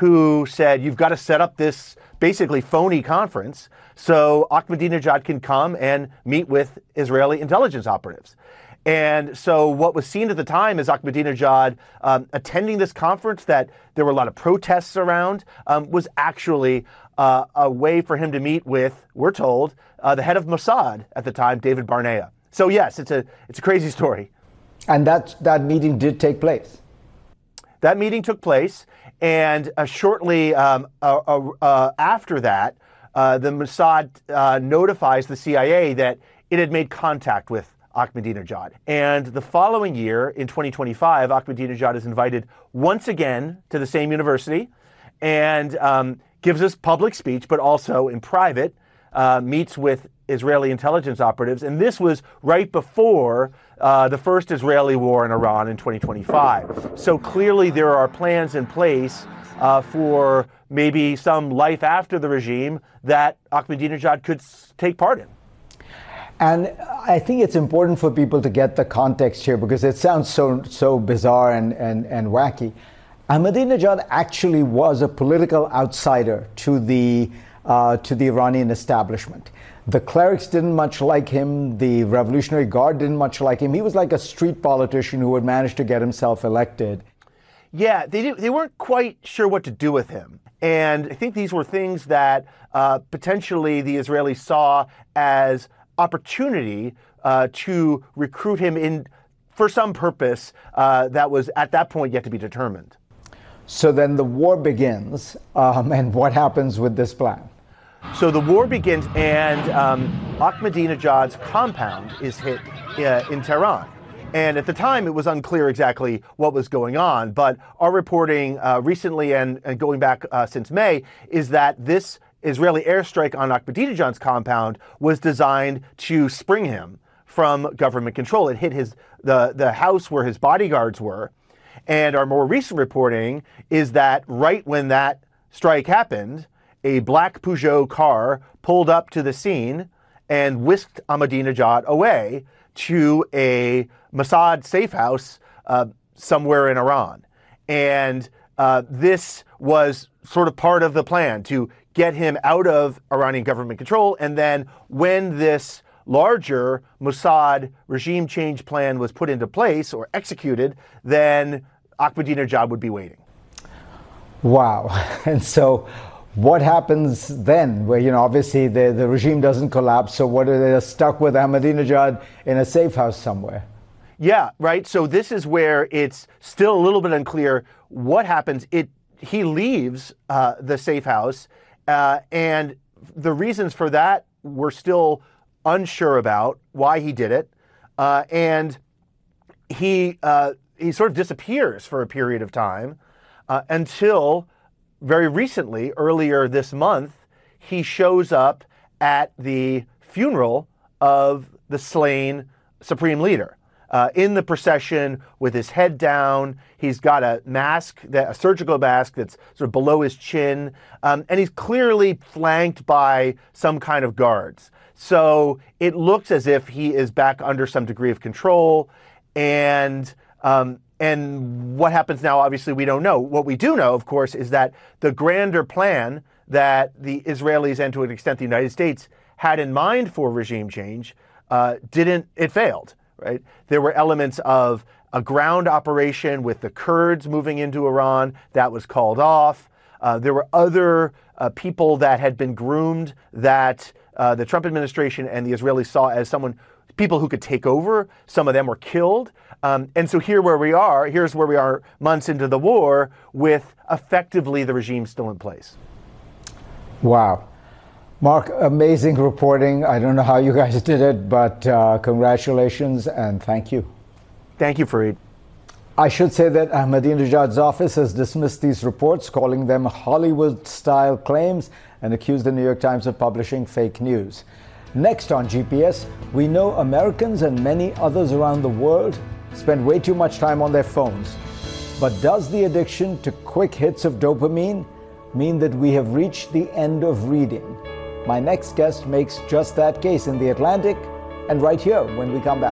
who said, you've got to set up this basically phony conference so Ahmadinejad can come and meet with Israeli intelligence operatives. And so what was seen at the time as Ahmadinejad attending this conference that there were a lot of protests around was actually a way for him to meet with, we're told, the head of Mossad at the time, David Barnea. So yes, it's a crazy story. And that meeting did take place. That meeting took place, and shortly after that, the Mossad notifies the CIA that it had made contact with Ahmadinejad. And the following year, in 2025, Ahmadinejad is invited once again to the same university and gives us public speech, but also in private, meets with Israeli intelligence operatives. And this was right before the first Israeli war in Iran in 2025. So clearly there are plans in place for maybe some life after the regime that Ahmadinejad could take part in. And I think it's important for people to get the context here because it sounds so bizarre and wacky. Ahmadinejad actually was a political outsider to the Iranian establishment. The clerics didn't much like him. The Revolutionary Guard didn't much like him. He was like a street politician who had managed to get himself elected. Yeah, they weren't quite sure what to do with him. And I think these were things that potentially the Israelis saw as opportunity to recruit him in for some purpose that was at that point yet to be determined. So then the war begins, and what happens with this plan? So the war begins, and Ahmadinejad's compound is hit in Tehran. And at the time, it was unclear exactly what was going on. But our reporting recently and going back since May is that this Israeli airstrike on Ahmadinejad's compound was designed to spring him from government control. It hit the house where his bodyguards were. And our more recent reporting is that right when that strike happened, a black Peugeot car pulled up to the scene and whisked Ahmadinejad away to a Mossad safe house somewhere in Iran. And this was sort of part of the plan to get him out of Iranian government control. And then when this larger Mossad regime change plan was put into place or executed, then Ahmadinejad would be waiting. Wow. And so what happens then? Where, obviously the regime doesn't collapse. So what are they stuck with Ahmadinejad in a safe house somewhere? Yeah, right. So this is where it's still a little bit unclear what happens. He leaves the safe house, and the reasons for that we're still unsure about why he did it, and he sort of disappears for a period of time until very recently, earlier this month, he shows up at the funeral of the slain supreme leader. In the procession with his head down, he's got a mask, a surgical mask that's sort of below his chin, and he's clearly flanked by some kind of guards. So it looks as if he is back under some degree of control, and what happens now, obviously, we don't know. What we do know, of course, is that the grander plan that the Israelis and to an extent the United States had in mind for regime change it failed. Right? There were elements of a ground operation with the Kurds moving into Iran that was called off. There were other people that had been groomed that the Trump administration and the Israelis saw as people who could take over. Some of them were killed. And so here's where we are months into the war with effectively the regime still in place. Wow. Mark, amazing reporting. I don't know how you guys did it, but congratulations and thank you. Thank you, Fareed. I should say that Ahmadinejad's office has dismissed these reports, calling them Hollywood-style claims, and accused the New York Times of publishing fake news. Next on GPS, we know Americans and many others around the world spend way too much time on their phones. But does the addiction to quick hits of dopamine mean that we have reached the end of reading? My next guest makes just that case in The Atlantic and right here when we come back.